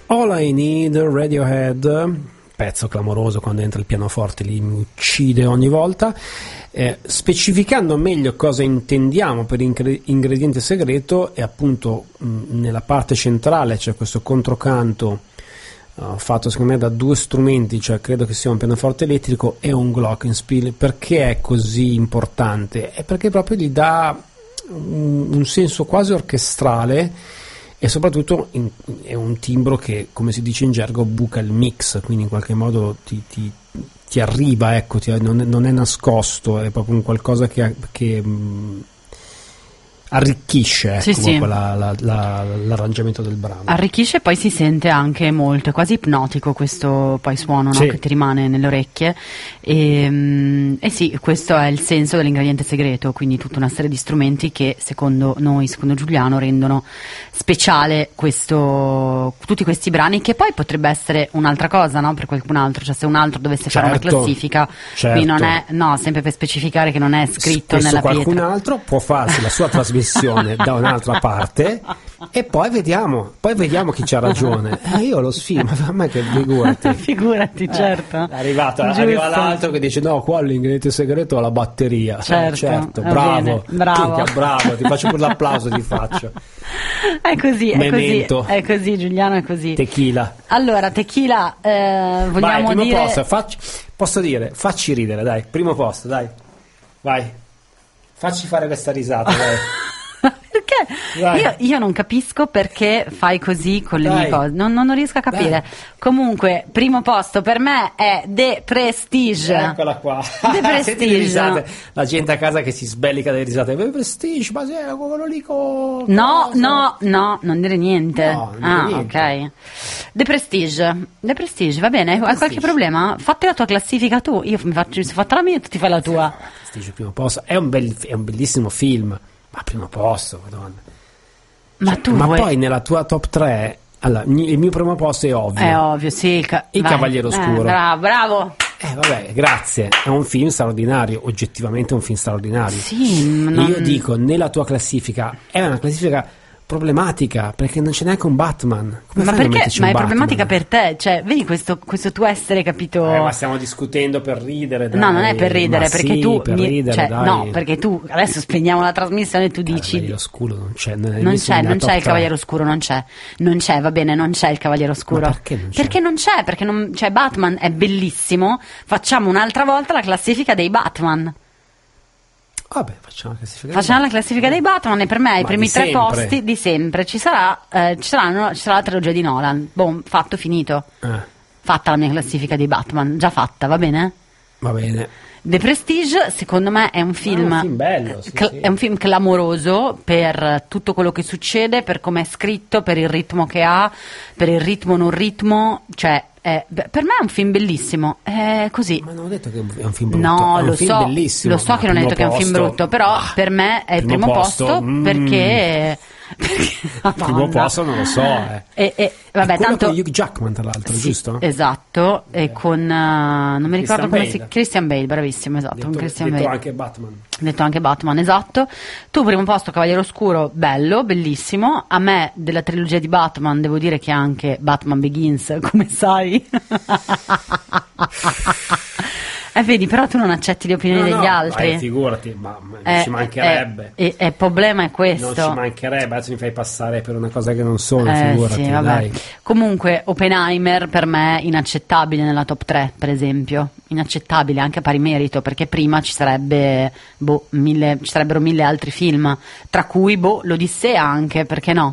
All I Need, Radiohead, pezzo clamoroso, quando entra il pianoforte lì mi uccide ogni volta. Specificando meglio cosa intendiamo per ingrediente segreto, è appunto nella parte centrale c'è questo controcanto fatto secondo me da due strumenti, cioè credo che sia un pianoforte elettrico e un glockenspiel. Perché è così importante? È perché proprio gli dà un senso quasi orchestrale e soprattutto è un timbro che, come si dice in gergo, buca il mix, quindi in qualche modo ti arriva, ecco, non è nascosto, è proprio un qualcosa che arricchisce, ecco, sì. l'arrangiamento del brano. Arricchisce e poi si sente anche molto, è quasi ipnotico questo poi suono, no? Sì. Che ti rimane nelle orecchie e sì, questo è il senso dell'ingrediente segreto, quindi tutta una serie di strumenti che secondo Giuliano rendono speciale tutti questi brani, che poi potrebbe essere un'altra cosa, no? Per qualcun altro, cioè se un altro dovesse fare una classifica, quindi non è, no, sempre per specificare che non è scritto nella pietra. Qualcun altro può farsi la sua trasmissione da un'altra parte e poi vediamo chi c'ha ragione. Io lo sfido, ma a me che figurati, certo. Arriva l'altro che dice no, qua l'ingrediente segreto è la batteria. Certo, bravo, bravo, ti faccio pure l'applauso, ti faccio. È così Giuliano, è così. Tequila. Allora, tequila, vogliamo dire... Posso dire, facci ridere, dai, primo posto, dai, vai, facci fare questa risata, dai. Perché? Io non capisco perché fai così con le mie cose, non riesco a capire. Dai. Comunque, primo posto per me è The Prestige. Eccola qua. The Prestige. La gente a casa che si sbellica delle risate. The Prestige, ma è quello lì con... No, non dire niente. No, non dire niente. Ok. The Prestige, va bene? Hai qualche problema? Fatti la tua classifica tu. Io mi sono fatta la mia e tu ti fai la tua. Prestige, primo posto. È un bellissimo film. Ma primo posto, madonna. Ma poi nella tua top 3, allora, il mio primo posto è ovvio. È ovvio, sì. Il Cavaliere Oscuro. Bravo. Vabbè, grazie. È un film straordinario, oggettivamente è un film straordinario. Sì, Io dico, nella tua classifica, è una classifica problematica, perché non c'è neanche un Batman. Ma perché? Ma è problematica per te, cioè, vedi questo tuo essere, capito? Ma stiamo discutendo per ridere, dai. No, non è per ridere, perché sì, tu per ridere, dai. No, perché tu adesso spegniamo la trasmissione e tu dici il Cavaliere Oscuro non c'è, non c'è il Cavaliere Oscuro, non c'è, va bene, non c'è il Cavaliere Oscuro. Ma perché non c'è? Perché non c'è, perché non c'è. Batman è bellissimo. Facciamo un'altra volta la classifica dei Batman. Vabbè, facciamo la classifica dei Batman e per me i primi tre posti di sempre ci sarà la trilogia di Nolan. Boom, fatto, finito. Fatta la mia classifica dei Batman, già fatta, va bene? Va bene. The Prestige secondo me è un film, è un film bello, sì. È un film clamoroso per tutto quello che succede, per come è scritto, per il ritmo che ha, per il ritmo non ritmo, cioè per me è un film bellissimo, è così. Ma non ho detto che è un film brutto. No, è un film bellissimo. Lo so che non hai detto che è un film brutto, però per me è il primo posto perché primo posto non lo so. Vabbè, tanto con Hugh Jackman, tra l'altro, sì, giusto? Esatto, e con non mi ricordo come si... Christian Bale, bravissimo, esatto. Detto anche Batman. Detto anche Batman, esatto. Tu primo posto Cavaliere Oscuro, bello, bellissimo. A me della trilogia di Batman devo dire che anche Batman Begins, come sai. Vedi, però tu non accetti le opinioni degli altri. Figurati, ma ci mancherebbe. Il problema è questo. Non ci mancherebbe, adesso mi fai passare per una cosa che non sono, figurati, sì, dai. Comunque Oppenheimer per me è inaccettabile nella top 3, per esempio. Inaccettabile anche a pari merito, perché prima ci sarebbero 1000 altri film, tra cui l'Odissea anche, perché no?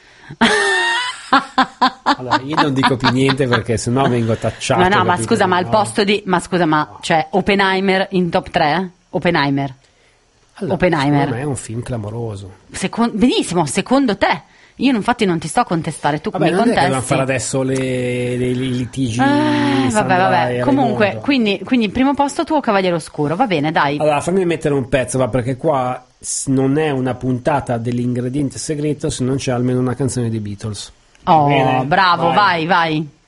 Allora, io non dico più niente perché sennò vengo tacciato. Ma scusa, ma al posto di... Ma scusa, cioè Oppenheimer in top 3? Oppenheimer. Secondo me è un film clamoroso. Benissimo, secondo te? Io infatti non ti sto a contestare, tu mi contesti. Dobbiamo fare adesso i litigi. Vabbè. Comunque, quindi primo posto tuo Cavaliere Oscuro, va bene, dai. Allora, fammi mettere un pezzo, perché qua non è una puntata dell'ingrediente segreto se non c'è almeno una canzone dei Beatles. Oh, bravo, vai.